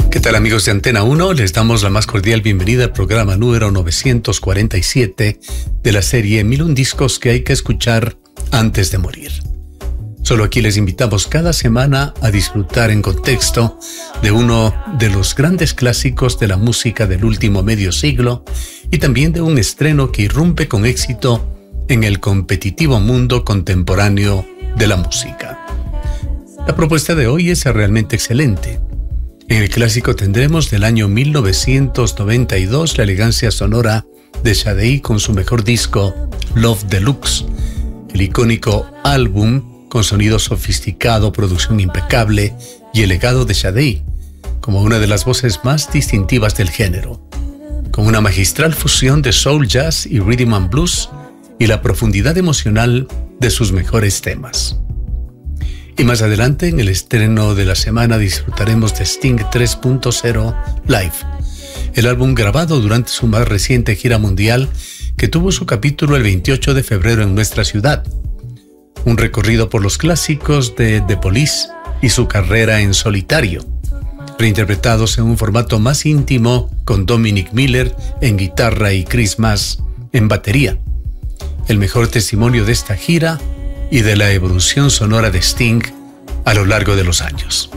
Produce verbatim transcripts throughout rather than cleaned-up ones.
¿Qué tal, amigos de Antena uno? Les damos la más cordial bienvenida al programa número novecientos cuarenta y siete de la serie Mil un discos que hay que escuchar antes de morir. Solo aquí les invitamos cada semana a disfrutar en contexto de uno de los grandes clásicos de la música del último medio siglo y también de un estreno que irrumpe con éxito en el competitivo mundo contemporáneo de la música. La propuesta de hoy es realmente excelente. En el clásico tendremos del año mil novecientos noventa y dos la elegancia sonora de Sade con su mejor disco, Love Deluxe, el icónico álbum con sonido sofisticado, producción impecable y el legado de Sade como una de las voces más distintivas del género, con una magistral fusión de soul, jazz y rhythm and blues y la profundidad emocional de sus mejores temas. Y más adelante, en el estreno de la semana, disfrutaremos de Sting tres punto cero Live, el álbum grabado durante su más reciente gira mundial que tuvo su capítulo el veintiocho de febrero en nuestra ciudad. Un recorrido por los clásicos de The Police y su carrera en solitario, reinterpretados en un formato más íntimo con Dominic Miller en guitarra y Chris Mass en batería. El mejor testimonio de esta gira y de la evolución sonora de Sting a lo largo de los años.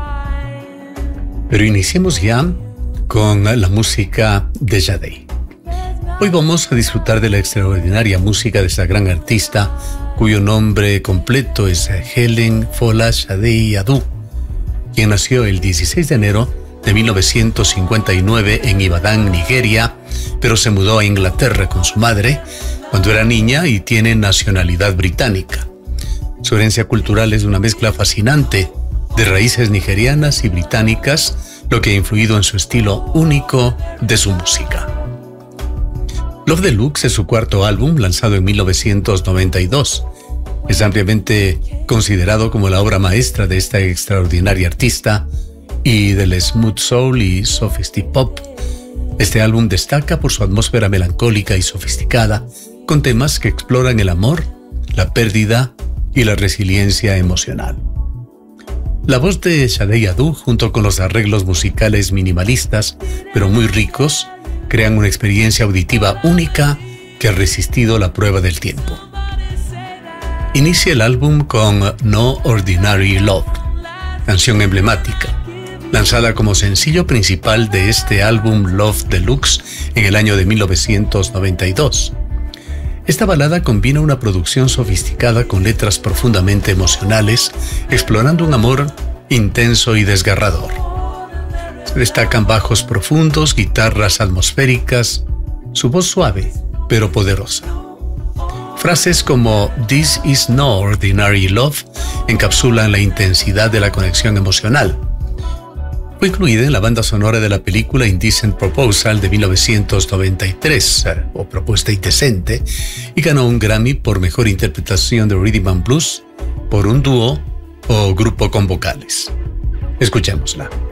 Pero iniciemos ya con la música de Sade. Hoy vamos a disfrutar de la extraordinaria música de esta gran artista, cuyo nombre completo es Helen Fola Sade Adu, quien nació el dieciséis de enero de mil novecientos cincuenta y nueve en Ibadan, Nigeria, pero se mudó a Inglaterra con su madre cuando era niña y tiene nacionalidad británica. Su herencia cultural es una mezcla fascinante de raíces nigerianas y británicas, lo que ha influido en su estilo único de su música. Love Deluxe es su cuarto álbum, lanzado en mil novecientos noventa y dos. Es ampliamente considerado como la obra maestra de esta extraordinaria artista y del smooth soul y sophistic pop. Este álbum destaca por su atmósfera melancólica y sofisticada, con temas que exploran el amor, la pérdida y la resiliencia emocional. La voz de Sade Adu, junto con los arreglos musicales minimalistas, pero muy ricos, crean una experiencia auditiva única que ha resistido la prueba del tiempo. Inicia el álbum con No Ordinary Love, canción emblemática, lanzada como sencillo principal de este álbum Love Deluxe en el año de mil novecientos noventa y dos. Esta balada combina una producción sofisticada con letras profundamente emocionales, explorando un amor intenso y desgarrador. Se destacan bajos profundos, guitarras atmosféricas, su voz suave, pero poderosa. Frases como "This is no ordinary love" encapsulan la intensidad de la conexión emocional. Fue incluida en la banda sonora de la película Indecent Proposal de mil novecientos noventa y tres, o Propuesta Indecente, y ganó un Grammy por mejor interpretación de Rhythm and Blues por un dúo o grupo con vocales. Escuchémosla.